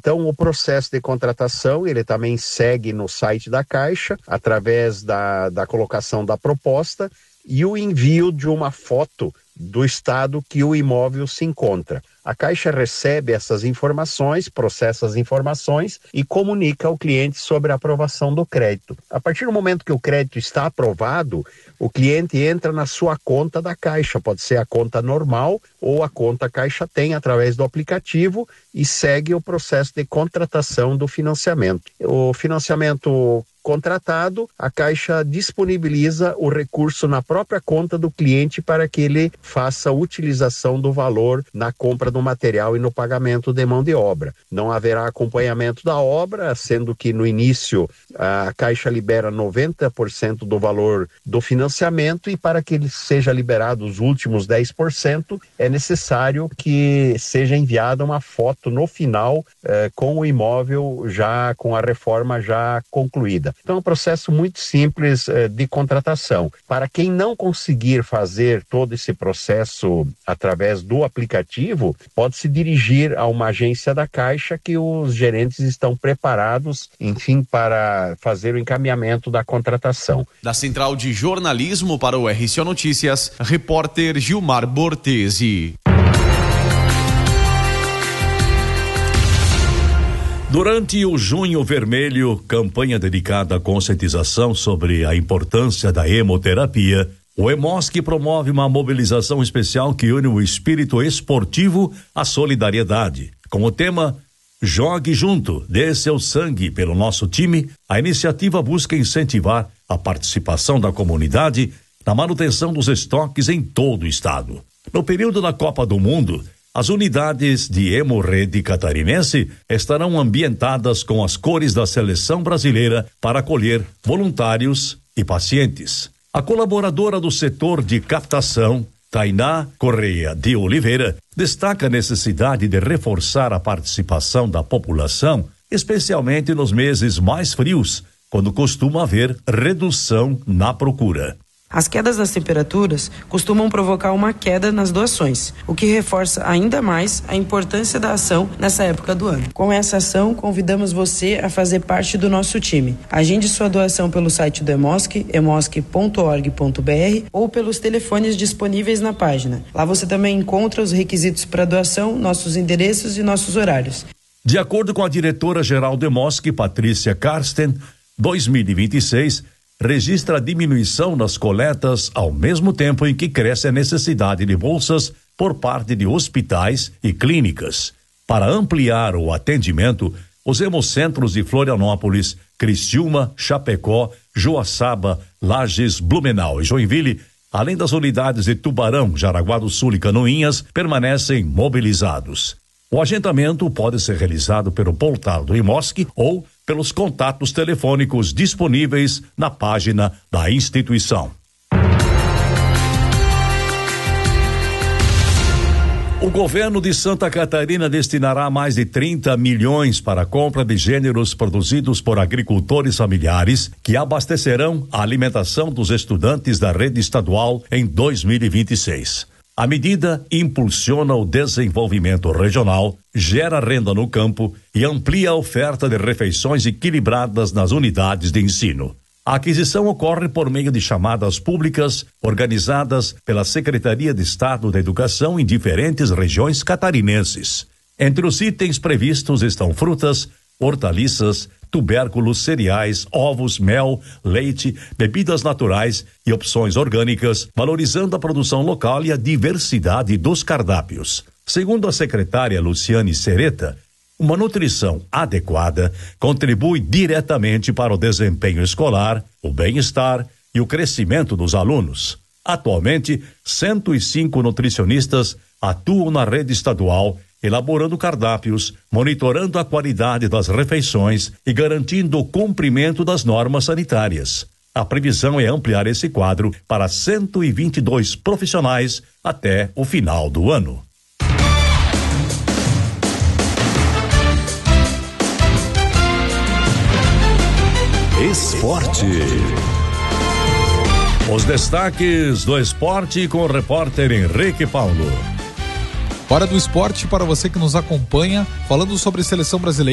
Então, o processo de contratação, ele também segue no site da Caixa, através da colocação da proposta e o envio de uma foto do estado que o imóvel se encontra. A Caixa recebe essas informações, processa as informações e comunica ao cliente sobre a aprovação do crédito. A partir do momento que o crédito está aprovado, o cliente entra na sua conta da Caixa, pode ser a conta normal ou a conta Caixa Tem através do aplicativo e segue o processo de contratação do financiamento. O financiamento contratado, a Caixa disponibiliza o recurso na própria conta do cliente para que ele faça a utilização do valor na compra do material e no pagamento de mão de obra. Não haverá acompanhamento da obra, sendo que no início a Caixa libera 90% do valor do financiamento e para que ele seja liberado os últimos 10%, é necessário que seja enviada uma foto no final com o imóvel já, com a reforma já concluída. Então é um processo muito simples de contratação. Para quem não conseguir fazer todo esse processo através do aplicativo, pode se dirigir a uma agência da Caixa que os gerentes estão preparados, enfim, para fazer o encaminhamento da contratação. Da Central de Jornalismo para o RCO Notícias, repórter Gilmar Bortesi. Durante o Junho Vermelho, campanha dedicada à conscientização sobre a importância da hemoterapia, o EMOSC promove uma mobilização especial que une o espírito esportivo à solidariedade. Com o tema Jogue Junto, dê seu sangue pelo nosso time, a iniciativa busca incentivar a participação da comunidade na manutenção dos estoques em todo o estado. No período da Copa do Mundo, as unidades de Hemorrede Catarinense estarão ambientadas com as cores da seleção brasileira para acolher voluntários e pacientes. A colaboradora do setor de captação, Tainá Correia de Oliveira, destaca a necessidade de reforçar a participação da população, especialmente nos meses mais frios, quando costuma haver redução na procura. As quedas das temperaturas costumam provocar uma queda nas doações, o que reforça ainda mais a importância da ação nessa época do ano. Com essa ação, convidamos você a fazer parte do nosso time. Agende sua doação pelo site do EMOSC, emosc.org.br, ou pelos telefones disponíveis na página. Lá você também encontra os requisitos para doação, nossos endereços e nossos horários. De acordo com a diretora-geral do EMOSC, Patrícia Karsten, 2026 registra a diminuição nas coletas ao mesmo tempo em que cresce a necessidade de bolsas por parte de hospitais e clínicas. Para ampliar o atendimento, os hemocentros de Florianópolis, Criciúma, Chapecó, Joaçaba, Lages, Blumenau e Joinville, além das unidades de Tubarão, Jaraguá do Sul e Canoinhas, permanecem mobilizados. O agendamento pode ser realizado pelo portal do EMOSC ou pelos contatos telefônicos disponíveis na página da instituição. O governo de Santa Catarina destinará mais de 30 milhões para a compra de gêneros produzidos por agricultores familiares que abastecerão a alimentação dos estudantes da rede estadual em 2026. A medida impulsiona o desenvolvimento regional, gera renda no campo e amplia a oferta de refeições equilibradas nas unidades de ensino. A aquisição ocorre por meio de chamadas públicas organizadas pela Secretaria de Estado da Educação em diferentes regiões catarinenses. Entre os itens previstos estão frutas, hortaliças, tubérculos, cereais, ovos, mel, leite, bebidas naturais e opções orgânicas, valorizando a produção local e a diversidade dos cardápios. Segundo a secretária Luciane Sereta, uma nutrição adequada contribui diretamente para o desempenho escolar, o bem-estar e o crescimento dos alunos. Atualmente, 105 nutricionistas atuam na rede estadual, elaborando cardápios, monitorando a qualidade das refeições e garantindo o cumprimento das normas sanitárias. A previsão é ampliar esse quadro para 122 profissionais até o final do ano. Esporte. Os destaques do esporte com o repórter Henrique Paulo. Hora do esporte para você que nos acompanha, falando sobre seleção brasileira.